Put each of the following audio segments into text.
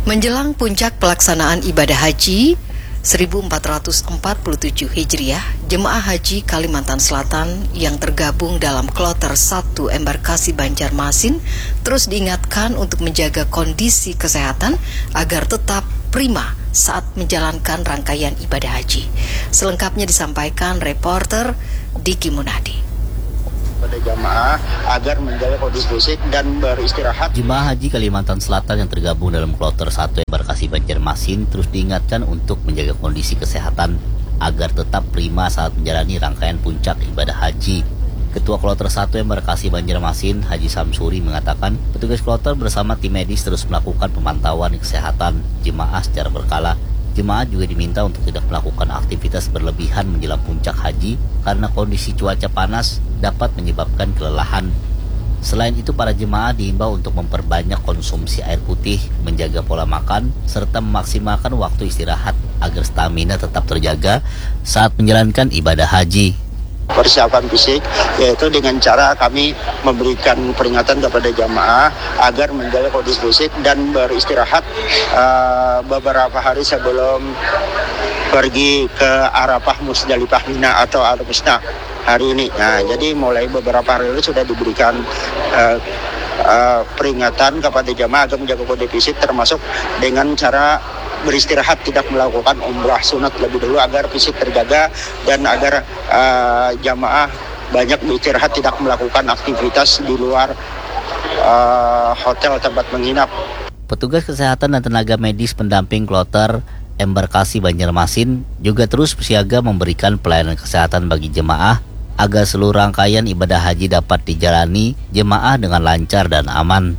Menjelang puncak pelaksanaan ibadah haji 1447 Hijriah, jemaah haji Kalimantan Selatan yang tergabung dalam kloter 1 embarkasi Banjarmasin terus diingatkan untuk menjaga kondisi kesehatan agar tetap prima saat menjalankan rangkaian ibadah haji. Selengkapnya disampaikan reporter Diki Munadi. Pada jamaah agar menjaga kondisi fisik dan beristirahat. Jemaah haji Kalimantan Selatan yang tergabung dalam kloter 1 embarkasi Banjarmasin terus diingatkan untuk menjaga kondisi kesehatan agar tetap prima saat menjalani rangkaian puncak ibadah haji. Ketua kloter 1 embarkasi Banjarmasin, Haji Samsuri, mengatakan petugas kloter bersama tim medis terus melakukan pemantauan kesehatan jemaah secara berkala. Jemaah juga diminta untuk tidak melakukan aktivitas berlebihan menjelang puncak haji karena kondisi cuaca panas dapat menyebabkan kelelahan. Selain itu, para jemaah diimbau untuk memperbanyak konsumsi air putih, menjaga pola makan, serta memaksimalkan waktu istirahat agar stamina tetap terjaga saat menjalankan ibadah haji. Persiapan fisik yaitu dengan cara kami memberikan peringatan kepada jamaah agar menjaga kondisi fisik dan beristirahat beberapa hari sebelum pergi ke Arafah, Musdalifah, Mina atau Al-Musna hari ini. Nah, jadi mulai beberapa hari lalu sudah diberikan peringatan kepada jamaah agar menjaga kondisi fisik, termasuk dengan cara beristirahat, tidak melakukan umrah sunat lebih dulu agar fisik terjaga dan agar jamaah banyak beristirahat, tidak melakukan aktivitas di luar hotel tempat menginap. Petugas kesehatan dan tenaga medis pendamping kloter embarkasi Banjarmasin juga terus bersiaga memberikan pelayanan kesehatan bagi jemaah agar seluruh rangkaian ibadah haji dapat dijalani jemaah dengan lancar dan aman.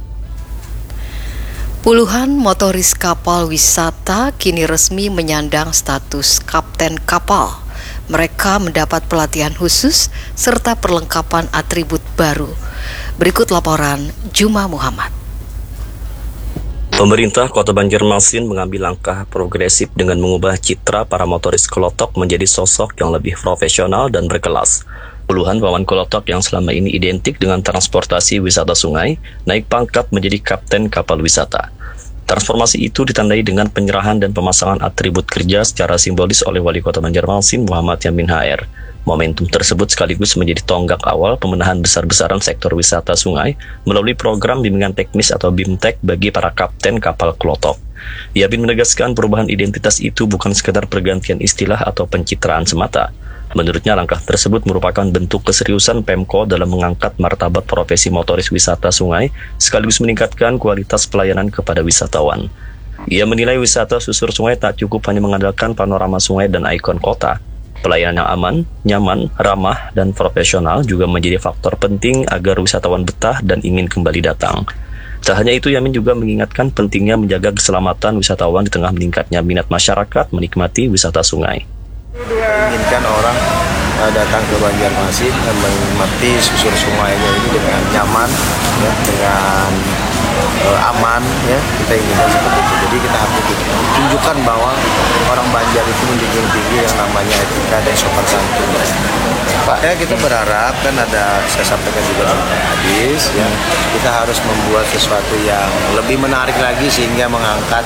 Puluhan motoris kapal wisata kini resmi menyandang status kapten kapal. Mereka mendapat pelatihan khusus serta perlengkapan atribut baru. Berikut laporan Juma Muhammad. Pemerintah Kota Banjarmasin mengambil langkah progresif dengan mengubah citra para motoris kelotok menjadi sosok yang lebih profesional dan berkelas. Puluhan paman kelotok yang selama ini identik dengan transportasi wisata sungai naik pangkat menjadi kapten kapal wisata. Transformasi itu ditandai dengan penyerahan dan pemasangan atribut kerja secara simbolis oleh Wali Kota Banjarmasin Muhammad Yamin HR. Momentum tersebut sekaligus menjadi tonggak awal pemenahan besar-besaran sektor wisata sungai melalui program bimbingan teknis atau BIMTEK bagi para kapten kapal kelotok. Yamin menegaskan perubahan identitas itu bukan sekedar pergantian istilah atau pencitraan semata. Menurutnya, langkah tersebut merupakan bentuk keseriusan Pemko dalam mengangkat martabat profesi motoris wisata sungai sekaligus meningkatkan kualitas pelayanan kepada wisatawan. Ia menilai wisata susur sungai tak cukup hanya mengandalkan panorama sungai dan ikon kota. Pelayanan yang aman, nyaman, ramah, dan profesional juga menjadi faktor penting agar wisatawan betah dan ingin kembali datang. Tak hanya itu, Yamin juga mengingatkan pentingnya menjaga keselamatan wisatawan di tengah meningkatnya minat masyarakat menikmati wisata sungai. Inginkan orang datang ke Banjarmasin dan menikmati susur sungainya ini dengan nyaman, ya, dengan aman, ya, kita inginkan seperti itu. Jadi kita harus tunjukkan bahwa orang Banjar itu menjunjung tinggi yang namanya etika dan sopan santun. Pak, ya, kita berharap kan ada, saya sampaikan juga dalam hadis, ya, kita harus membuat sesuatu yang lebih menarik lagi sehingga mengangkat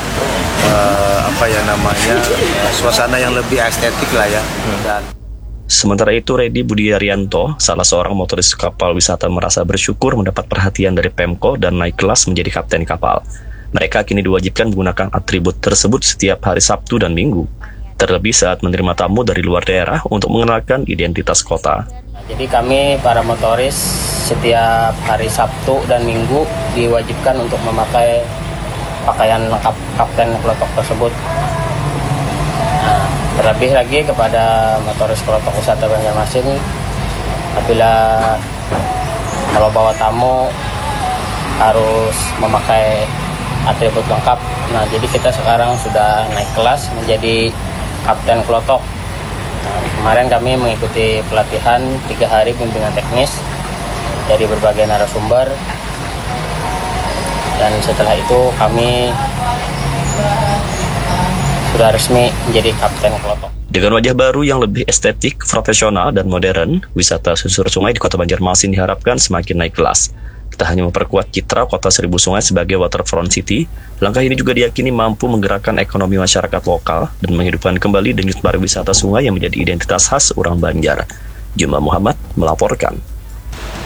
suasana yang lebih estetik lah, ya. Dan sementara itu, Redi Budiaryanto, salah seorang motoris kapal wisata, merasa bersyukur mendapat perhatian dari Pemko dan naik kelas menjadi kapten kapal. Mereka kini diwajibkan menggunakan atribut tersebut setiap hari Sabtu dan Minggu, terlebih saat menerima tamu dari luar daerah untuk mengenalkan identitas kota. Jadi kami para motoris setiap hari Sabtu dan Minggu diwajibkan untuk memakai pakaian lengkap kapten kelotok tersebut. Nah, terlebih lagi kepada motoris kelotok wisata Banjarmasin, apabila kalau bawa tamu harus memakai atribut lengkap. Nah, jadi kita sekarang sudah naik kelas menjadi kapten kelotok. Nah, kemarin kami mengikuti pelatihan 3 hari bimbingan teknis dari berbagai narasumber. Dan setelah itu kami sudah resmi menjadi kapten kelotok. Dengan wajah baru yang lebih estetik, profesional, dan modern, wisata susur sungai di Kota Banjarmasin diharapkan semakin naik kelas. Tak hanya memperkuat citra kota Seribu Sungai sebagai waterfront city, langkah ini juga diyakini mampu menggerakkan ekonomi masyarakat lokal dan menghidupkan kembali denyut pariwisata sungai yang menjadi identitas khas orang Banjar. Juma Muhammad melaporkan.